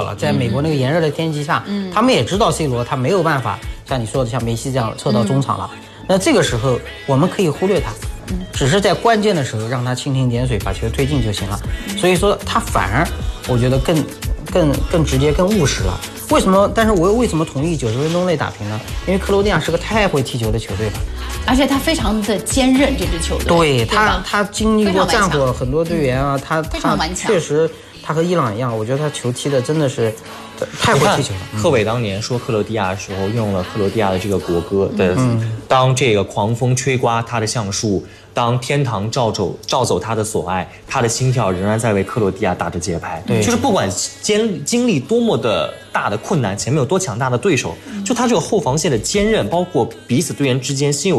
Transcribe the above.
了，在美国那个炎热的天气下，他们也知道 C 罗他没有办法像你说的像梅西这样撤到中场了。那这个时候我们可以忽略他，只是在关键的时候让他蜻蜓点水把球推进就行了。所以说他反而我觉得更直接、更务实了。为什么？但是我为什么同意90分钟内打平呢？因为克罗地亚是个太会踢球的球队了， 而且他非常的坚韧，这支球队。 对他经历过战火，很多队员啊，他确实他和伊朗一样，我觉得他球踢的真的是太会踢球了。 贺炜当年说克罗地亚的时候，用了克罗地亚的这个国歌的，当这个狂风吹刮他的橡树，当天堂照走他的所爱，他的心跳仍然在为克罗地亚打着节拍。对，就是不管经历多么的大的困难，前面有多强大的对手，就他这个后防线的坚韧，包括彼此队员之间心有